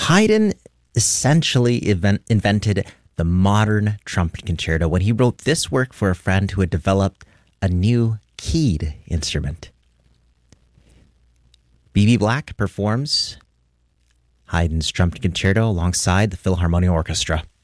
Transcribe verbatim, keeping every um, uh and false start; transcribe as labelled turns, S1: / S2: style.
S1: Haydn essentially event- invented the modern trumpet concerto when he wrote this work for a friend who had developed a new keyed instrument. B B Black performs Haydn's trumpet concerto alongside the Philharmonic Orchestra.